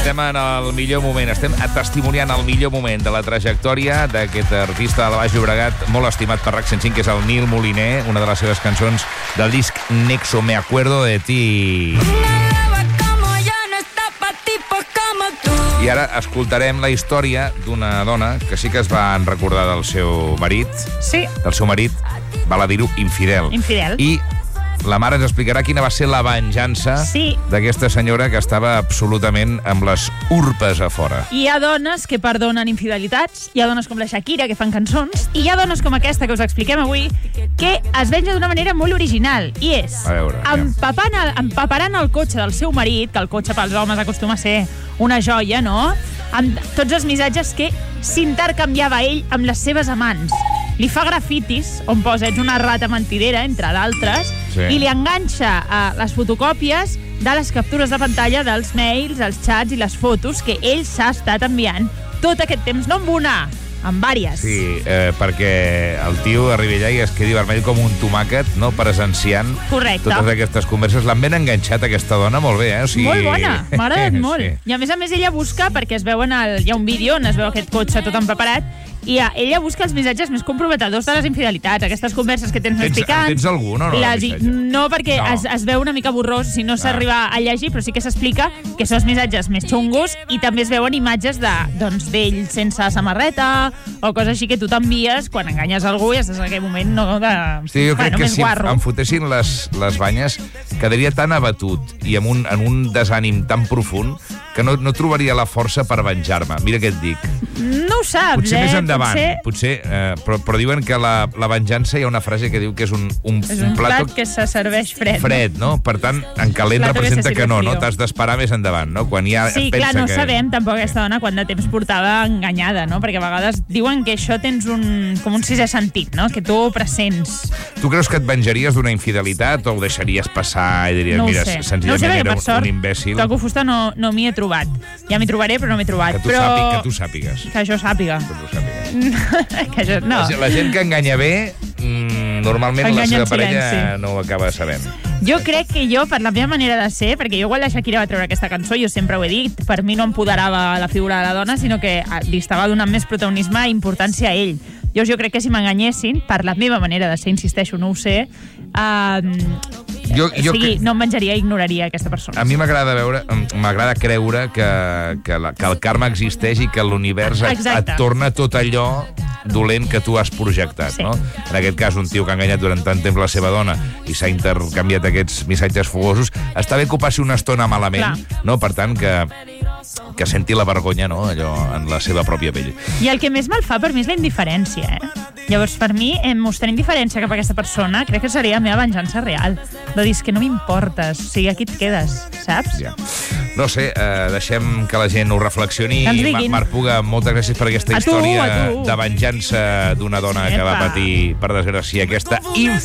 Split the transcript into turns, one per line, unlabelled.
Estem en el millor moment, estem testimoniant el millor moment de la trajectòria d'aquest artista del Baix Llobregat, molt estimat per RAC 105, que és el Nil Moliner, una de les seves cançons del disc Nexo, Me acuerdo de ti. I ara escoltarem la història d'una dona que sí que es va recordar del seu marit.
Sí.
Del seu marit, val a dir-ho, infidel.
Infidel.
I la mare ens explicarà quina va ser la venjança d'aquesta senyora que estava absolutament amb les urpes a fora.
Hi ha dones que perdonen infidelitats, hi ha dones com la Shakira que fan cançons, i hi ha dones com aquesta que us expliquem avui que es venja d'una manera molt original, i és empaparant el cotxe del seu marit, que el cotxe pels homes acostuma a ser una joia, no? Amb tots els missatges que s'intercanviava ell amb les seves amants. Li fa grafitis on posa "ets una rata mentidera", entre d'altres, i li enganxa les fotocòpies de les captures de pantalla dels mails, els xats i les fotos que ell s'ha estat enviant tot aquest temps, no amb una, amb vàries.
Sí, perquè el tio arriba allà i es quedi vermell com un tomàquet, no?, presenciant totes aquestes converses. L'han ben enganxat, aquesta dona, molt bé, eh? O sigui...
Molt bona, m'ha agradat molt. I a més ella busca, perquè es veuen hi ha un vídeo on es veu aquest cotxe tot empaparat, i ella busca els missatges més comprometedors de les infidelitats, aquestes converses que tens més picants.
Tens algun o no?
No, perquè es veu una mica borrós, si no s'arriba a llegir, però sí que s'explica que són els missatges més xungos, i també es veuen imatges d'ell sense samarreta o coses així que tu t'envies quan enganyes algú i estàs en aquell moment
jo crec que si em fotessin les banyes quedaria tan abatut i amb un desànim tan profund que no trobaria la força per venjar-me. Mira què et dic.
No ho saps,
potser més endavant, potser, però diuen que la venjança, hi ha una frase que diu que és un
plat que se serveix fred.
Fred, no? Per tant, en calent representa que no? T'has d'esperar més endavant, no? Quan ja
sí, clar, no sabem tampoc aquesta dona quant de temps portava enganyada, no? Perquè a vegades diuen que això tens com un sisè sentit, no? Que tu ho pressents.
Tu creus que et venjaries d'una infidelitat o ho deixaries passar i diries, mira, senzillament era un imbècil?
Toco fusta no m'hi he trobat. Ja m'hi trobaré, però no m'hi he trobat.
Que tu sàpigues.
Que jo sàpiga.
La gent que enganya bé, normalment la seva parella no ho acaba sabent.
Jo crec que per la meva manera de ser, perquè jo quan la Shakira va treure aquesta cançó, jo sempre ho he dit, per mi no empoderava la figura de la dona, sinó que li estava donant més protagonisme i importància a ell. Jo crec que si m'enganyessin, per la meva manera de ser, insisteixo, no ho sé, no em venjaria i ignoraria aquesta persona.
A mi m'agrada creure que el karma existeix i que l'univers et torna tot allò dolent que tu has projectat, no? En aquest cas, un tio que ha enganyat durant tant temps la seva dona i s'ha intercanviat aquests missatges fogosos, està bé que ho passi una estona malament, no? Per tant, que senti la vergonya, no?, allò en la seva pròpia pell.
I el que més mal fa per mi és la indiferència, Llavors, per mi, mostrar indiferència cap a aquesta persona crec que seria la meva venjança real. De dir, que no m'importes, o sigui, aquí et quedes, saps?
Ja. No sé, deixem que la gent ho reflexioni. Marc Puga, moltes gràcies per aquesta història de venjança d'una dona que va patir, per desgràcia, aquesta